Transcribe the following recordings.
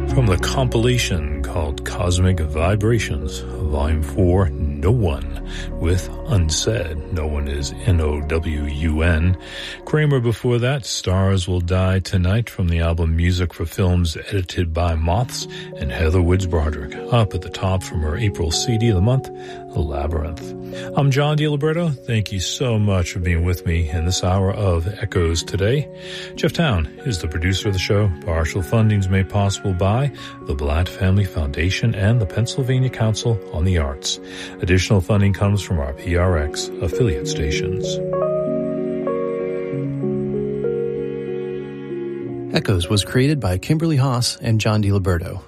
From the compilation called Cosmic Vibrations, Volume 4, No One, with Unsaid. No One is N-O-W-U-N. Kramer before that, Stars Will Die Tonight, from the album Music for Films, edited by Moths, and Heather Woods Broderick, up at the top from her April CD of the month, Labyrinth. I'm John DiLiberto. Thank you so much for being with me in this hour of Echoes today. Jeff Town is the producer of the show. Partial funding is made possible by the Blatt Family Foundation and the Pennsylvania Council on the Arts. Additional funding comes from our PRX affiliate stations. Echoes was created by Kimberly Haas and John DiLiberto.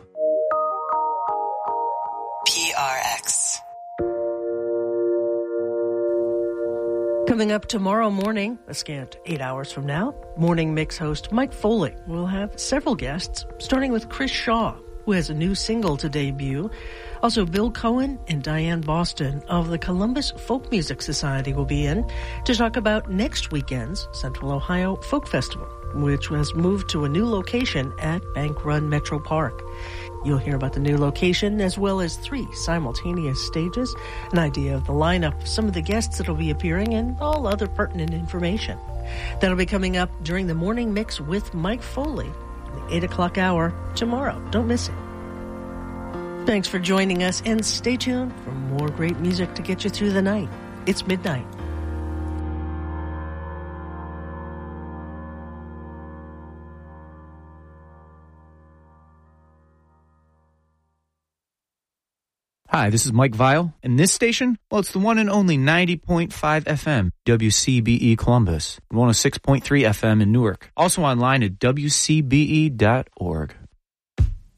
Coming up tomorrow morning, a scant 8 hours from now, Morning Mix host Mike Foley will have several guests, starting with Chris Shaw, who has a new single to debut. Also, Bill Cohen and Diane Boston of the Columbus Folk Music Society will be in to talk about next weekend's Central Ohio Folk Festival, which has moved to a new location at Bank Run Metro Park. You'll hear about the new location as well as 3 simultaneous stages, an idea of the lineup, some of the guests that will be appearing, and all other pertinent information. That'll be coming up during the Morning Mix with Mike Foley, the 8 o'clock hour tomorrow. Don't miss it. Thanks for joining us, and stay tuned for more great music to get you through the night. It's midnight. Hi, this is Mike Vile, and this station, well, it's the one and only 90.5 FM, WCBE Columbus, 106.3 FM in Newark. Also online at WCBE.org.